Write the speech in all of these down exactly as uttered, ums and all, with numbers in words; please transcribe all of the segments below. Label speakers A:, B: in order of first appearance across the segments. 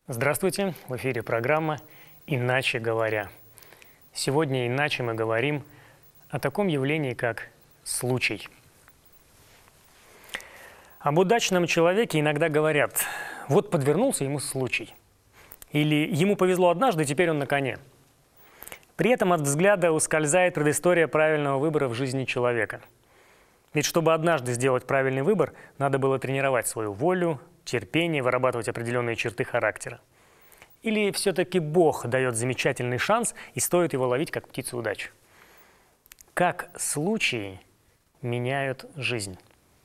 A: Здравствуйте! В эфире программа «Иначе говоря». Сегодня иначе мы говорим о таком явлении, как случай. Об удачном человеке иногда говорят: вот подвернулся ему случай. Или ему повезло однажды, теперь он на коне. При этом от взгляда ускользает предыстория правильного выбора в жизни человека. Ведь чтобы однажды сделать правильный выбор, надо было тренировать свою волю, терпение, вырабатывать определенные черты характера. Или все-таки Бог дает замечательный шанс, и стоит его ловить, как птицу удачи? Как случаи меняют жизнь?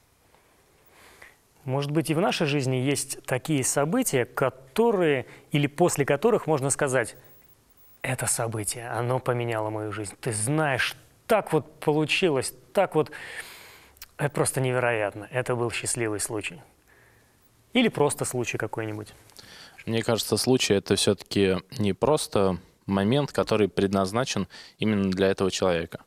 A: Может быть, и в нашей жизни есть такие события, которые или после которых можно сказать: это событие, оно поменяло мою жизнь. Ты знаешь, так вот получилось, так вот, это просто невероятно. Это был счастливый случай. Или просто случай какой-нибудь.
B: Мне кажется, случай — это все-таки не просто момент, который предназначен именно для этого человека.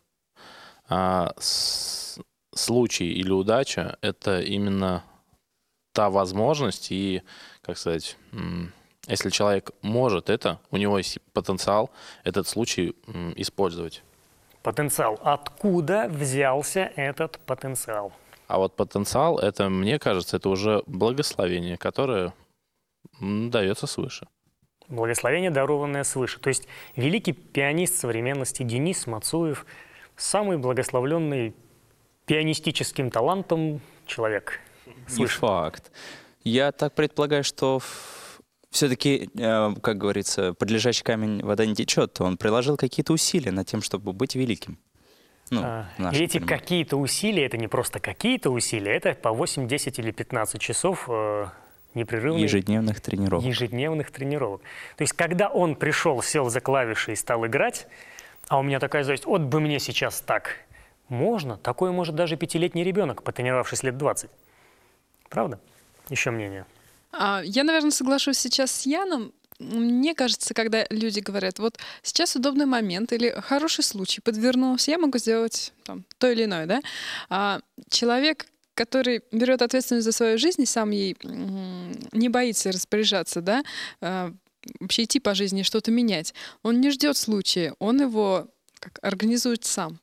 B: А случай или удача — это именно та возможность, и, как сказать, если человек может это, у него есть потенциал этот случай использовать.
A: Потенциал. Откуда взялся этот потенциал?
B: А вот потенциал — это, мне кажется, это уже благословение, которое дается свыше.
A: Благословение, дарованное свыше. То есть великий пианист современности Денис Мацуев – самый благословленный пианистическим талантом человек.
C: Не факт. Я так предполагаю, что все-таки, как говорится, под лежачий камень вода не течет. Он приложил какие-то усилия над тем, чтобы быть великим. Ну,
A: а, и эти какие-то усилия, это не просто какие-то усилия, это по восемь, десять или пятнадцать часов э, непрерывных
C: ежедневных тренировок.
A: ежедневных тренировок. То есть, когда он пришел, сел за клавиши и стал играть, а у меня такая зависть: вот бы мне сейчас так. Можно, такое может даже пятилетний ребенок, потренировавшись лет двадцать. Правда? Еще мнение?
D: А, я, наверное, соглашусь сейчас с Яном. Мне кажется, когда люди говорят: вот сейчас удобный момент или хороший случай подвернулся, я могу сделать там, то или иное, да? А человек, который берет ответственность за свою жизнь и сам ей не боится распоряжаться, да, а, вообще идти по жизни и что-то менять, он не ждет случая, он его как, организует сам.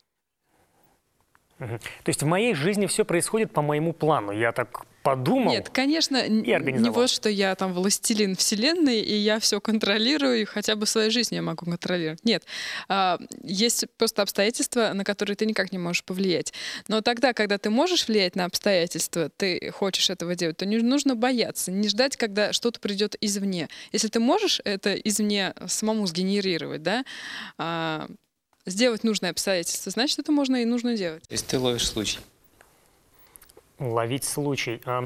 A: Угу. То есть в моей жизни все происходит по моему плану. Я так подумал.
D: Нет, конечно, не вот, что я там властелин вселенной, и я все контролирую, и хотя бы свою жизнь я могу контролировать. Нет, есть просто обстоятельства, на которые ты никак не можешь повлиять. Но тогда, когда ты можешь влиять на обстоятельства, ты хочешь этого делать, то не нужно бояться, не ждать, когда что-то придет извне. Если ты можешь это извне самому сгенерировать, да, сделать нужное обстоятельство, значит, это можно и нужно делать.
E: То есть ты ловишь случай.
A: Ловить случай. А...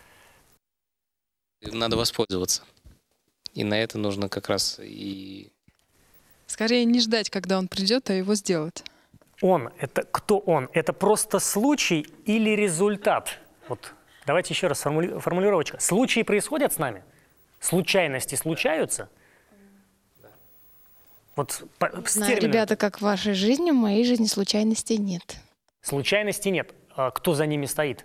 E: Надо воспользоваться. И на это нужно как раз и...
D: Скорее не ждать, когда он придет, а его сделать.
A: Он, это кто он? Это просто случай или результат? Вот давайте еще раз формули... формулировочка. Случаи происходят с нами? Случайности случаются?
E: Да.
A: Вот по...
F: Знаю, ребята, как в вашей жизни, в моей жизни случайностей нет.
A: Случайностей нет. А кто за ними стоит?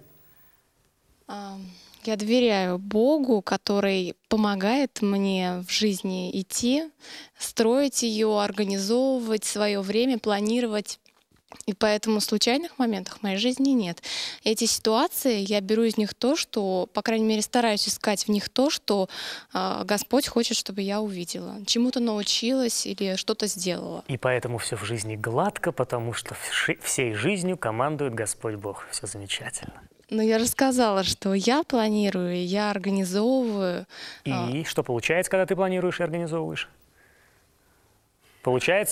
F: Я доверяю Богу, который помогает мне в жизни идти, строить ее, организовывать свое время, планировать. И поэтому случайных моментов в моей жизни нет. Эти ситуации, я беру из них то, что, по крайней мере, стараюсь искать в них то, что э, Господь хочет, чтобы я увидела. Чему-то научилась или что-то сделала.
A: И поэтому все в жизни гладко, потому что всей жизнью командует Господь Бог. Все замечательно.
F: Но я же сказала, что я планирую, я организовываю.
A: И что получается, когда ты планируешь и организовываешь? Получается,